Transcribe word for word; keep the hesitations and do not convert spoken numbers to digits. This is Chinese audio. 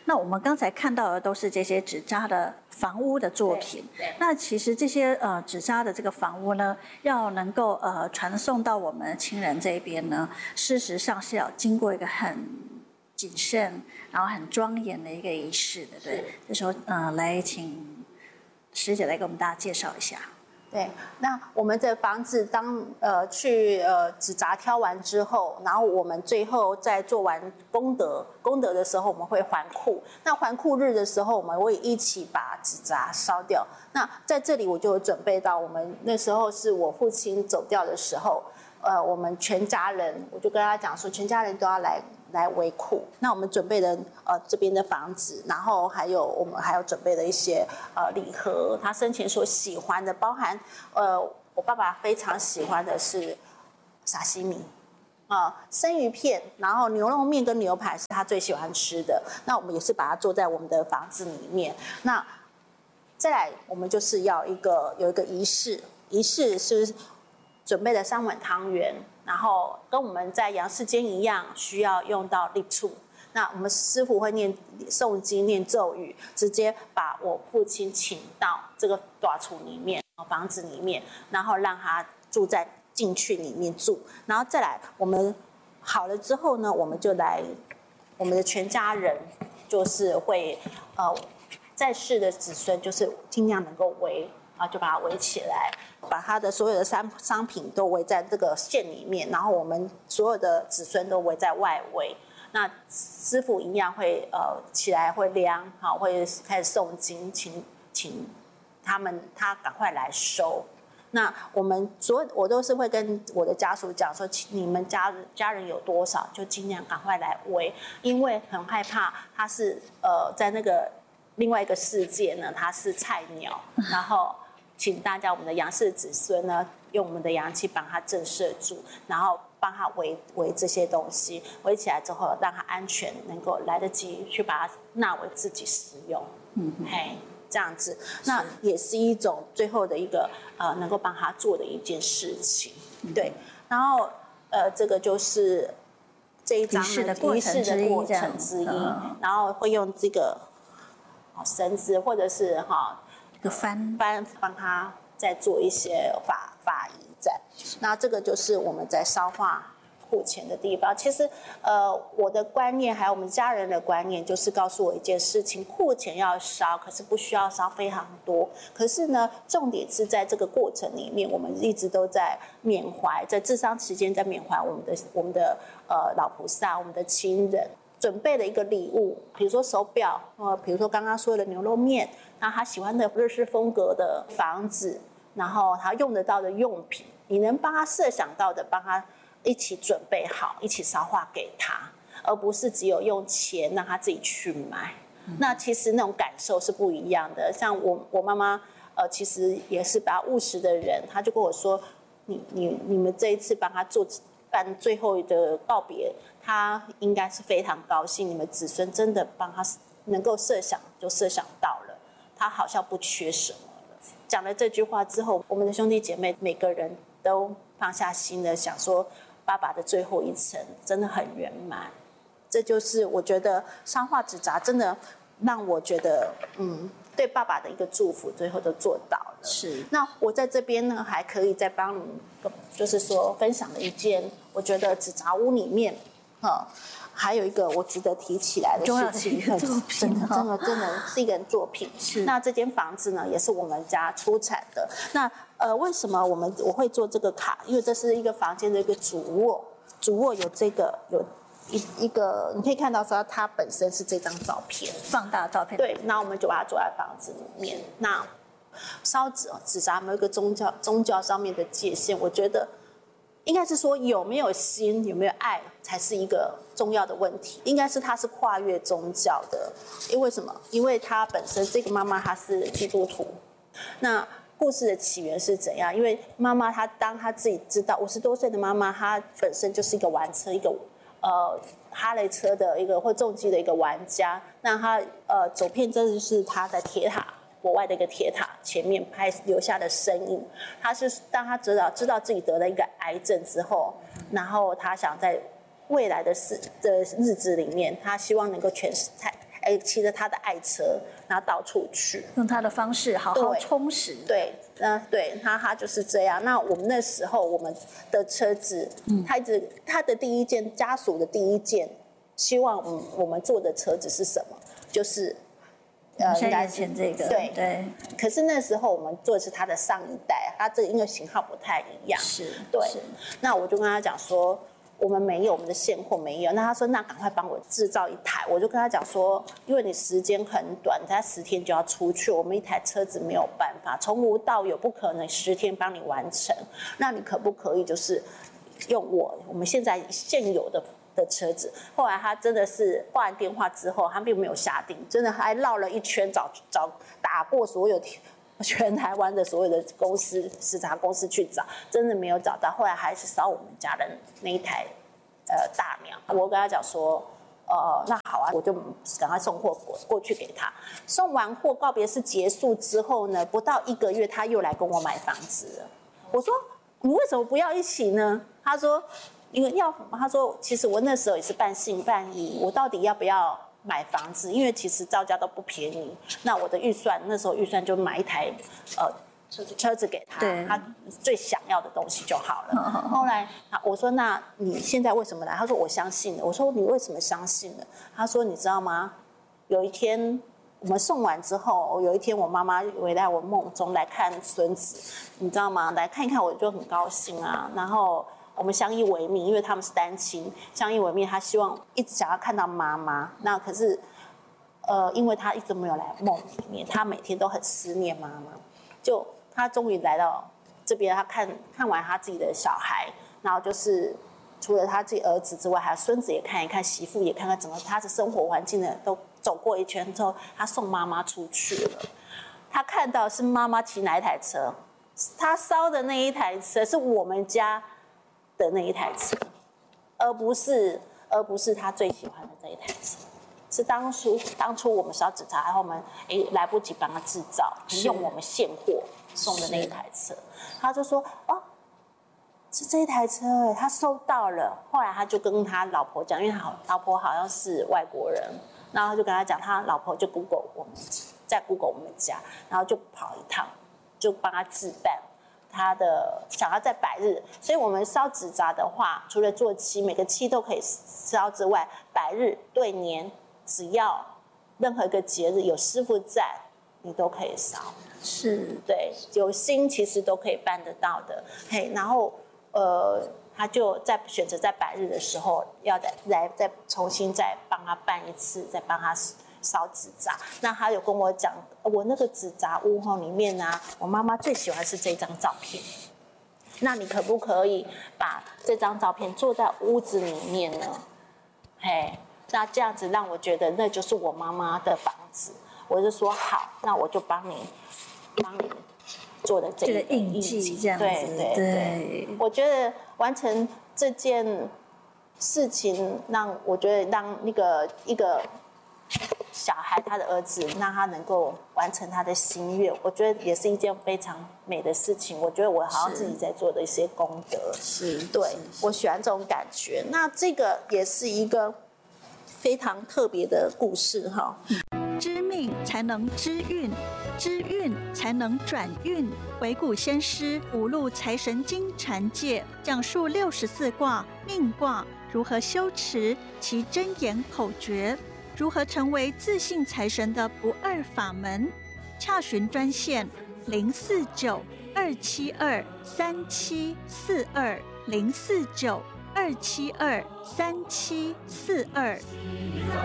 那我们刚才看到的都是这些纸扎的房屋的作品。那其实这些呃纸扎的这个房屋呢，要能够呃传送到我们亲人这边呢，事实上是要经过一个很谨慎，然后很庄严的一个仪式的，对。这时候呃，来请师姐来给我们大家介绍一下。 对，那我们的房子当呃去呃纸扎挑完之后，然后我们最后在做完功德功德的时候，我们会还库。那还库日的时候，我们会一起把纸扎烧掉。那在这里我就有准备到，我们那时候是我父亲走掉的时候，呃，我们全家人，我就跟他讲说，全家人都要来。来为库，那我们准备的呃这边的房子，然后还有我们还有准备的一些呃礼盒，他生前所喜欢的，包含呃我爸爸非常喜欢的是沙西米啊、呃、生鱼片，然后牛肉面跟牛排是他最喜欢吃的，那我们也是把它做在我们的房子里面。那再来我们就是要一个有一个仪式，仪式是准备的三碗汤圆。然后跟我们在阳世间一样，需要用到立处。那我们师父会念诵经、念咒语，直接把我父亲请到这个大厝里面、房子里面，然后让他住在进去里面住。然后再来，我们好了之后呢，我们就来，我们的全家人就是会呃在世的子孙，就是尽量能够围。然后就把它围起来，把它的所有的商商品都围在这个线里面，然后我们所有的子孙都围在外围。那师父一样会呃起来会量，好会开始诵经，请请他们他赶快来收。那我们所有我都是会跟我的家属讲说，你们家家人有多少，就尽量赶快来围，因为很害怕他是呃在那个另外一个世界呢，他是菜鸟，然后。请大家，我们的阳世子孙呢，用我们的阳气帮他震慑住，然后帮他围围这些东西，围起来之后，让他安全，能够来得及去把它纳为自己使用。嗯，嘿，这样子，那也是一种最后的一个呃，能够帮他做的一件事情。对，然后呃，这个就是这一章仪式的过程之一，然后会用这个绳子或者是哈。 一个幡幡帮他再做一些法法仪在，那这个就是我们在烧化库钱的地方。其实，呃，我的观念还有我们家人的观念，就是告诉我一件事情：库钱要烧，可是不需要烧非常多。可是呢，重点是在这个过程里面，我们一直都在缅怀，在治丧期间在缅怀我们的我们的呃老菩萨，我们的亲人。准备了一个礼物，比如说手表，呃，比如说刚刚说的牛肉面，那他喜欢的日式风格的房子，然后他用得到的用品，你能帮他设想到的，帮他一起准备好，一起烧化给他，而不是只有用钱让他自己去买。嗯、那其实那种感受是不一样的。像我我妈妈，呃，其实也是比较务实的人，她就跟我说，你你你们这一次帮他做办最后的告别。他应该是非常高兴，你们子孙真的帮他能够设想，就设想到了，他好像不缺什么了。讲了这句话之后，我们的兄弟姐妹每个人都放下心的想说，爸爸的最后一程真的很圆满。这就是我觉得烧化纸扎真的让我觉得，嗯，对爸爸的一个祝福，最后都做到了。 是。 那我在这边呢，还可以再帮你，就是说分享了一件，我觉得纸扎屋里面。哦，还有一个我值得提起来的事情， 真的真的真的真的是一个作品。 是。 那这间房子呢，也是我们家出产的。那呃，为什么我们我会做这个卡？因为这是一个房间的一个主卧，主卧有这个有一一个，你可以看到说它本身是这张照片， 放大照片。 对，那我们就把它做在房子里面。那烧纸纸扎没有一个宗教宗教上面的界限，我觉得。应该是说有没有心，有没有爱，才是一个重要的问题。应该是它是跨越宗教的，因为什么？因为她本身这个妈妈她是基督徒。那故事的起源是怎样？因为妈妈她当她自己知道五十多岁的妈妈，她本身就是一个玩车，一个呃哈雷车的一个或重机的一个玩家。那她呃走遍这就是她在铁塔。国外的一个铁塔前面拍留下的身影，他是当他知道知道自己得了一个癌症之后，然后他想在未来的事的日子里面，他希望能够诠释， 哎，骑着他的爱车，然后到处去， 用他的方式好好充实。 对，嗯、呃，对，他他就是这样。那我们那时候我们的车子，嗯，他一直他的第一件家属的第一件，希望我们我们做的车子是什么？就是呃，现在眼前这个， 对对。 可是那时候我们做的是他的上一代，他这个因为型号不太一样， 是， 对。 是那我就跟他讲说，我们没有，我们的现货没有。那他说，那赶快帮我制造一台。我就跟他讲说，因为你时间很短，才十天就要出去，我们一台车子没有办法，从无到有，不可能十天帮你完成。那你可不可以就是用我我们现在现有的的车子？后来他真的是挂完电话之后，他并没有下定，真的还绕了一圈找找打过所有全台湾的所有的公司视察公司去找，真的没有找到。后来还是找我们家的那一台呃大娘，我跟他讲说，呃，那好啊，我就赶快送货过过去给他。送完货告别式结束之后呢，不到一个月他又来跟我买房子了。我说你为什么不要一起呢？他说因为要，他说其实我那时候也是半信半疑，我到底要不要买房子？因为其实造价都不便宜。那我的预算那时候预算就买一台呃车子车子给他，他最想要的东西就好了。后来我说那你现在为什么来？他说我相信了。我说你为什么相信了？他说你知道吗？有一天我们送完之后，有一天我妈妈回来我梦中来看孙子，你知道吗？来看一看我就很高兴啊。然后我们相依为命，因为他们是单亲，相依为命。他希望一直想要看到妈妈，那可是，呃，因为他一直没有来梦里面，他每天都很思念妈妈。就他终于来到这边，他看看完他自己的小孩，然后就是除了他自己儿子之外，还有孙子也看一看，媳妇也看看，整个他的生活环境呢都走过一圈之后，他送妈妈出去了。他看到是妈妈骑哪一台车，他烧的那一台车是我们家的那一台车，而不是而不是他最喜欢的这一台车，是当初当初我们烧纸扎，然后我们哎来不及帮他制造，用我们现货送的那一台车，他就说哦，是这一台车哎，他收到了。后来他就跟他老婆讲，因为他老婆好像是外国人，然后他就跟他讲，他老婆就 Google 我们在 Google 我们家，然后就跑一趟，就帮他置办。他的想要在百日，所以我们烧纸扎的话，除了做漆，每个漆都可以烧之外，百日对年，只要任何一个节日有师傅在，你都可以烧。 是， 对，有心其实都可以办得到的。嘿，然后呃，他就在选择在百日的时候，要再来再重新再帮他办一次，再帮他烧纸扎。那他有跟我讲，我那个纸扎屋哈里面啊，我妈妈最喜欢是这张照片。那你可不可以把这张照片做在屋子里面呢？嘿，那这样子让我觉得那就是我妈妈的房子。我就说好，那我就帮你帮你做的这个印记，这样子。 对对 对, 对，我觉得完成这件事情，让我觉得让那个一个小孩他的儿子，让他能够完成他的心愿，我觉得也是一件非常美的事情。我觉得我好像自己在做的一些功德， 是， 对，我喜欢这种感觉。那这个也是一个非常特别的故事哈。 知命才能知运，知运才能转运。回顾先师五路财神经禅界，讲述六十四卦命卦如何修持其真言口诀，如何成为自信财神的不二法门。洽询专线零四九二七二三七四二零四九二七二三七四二。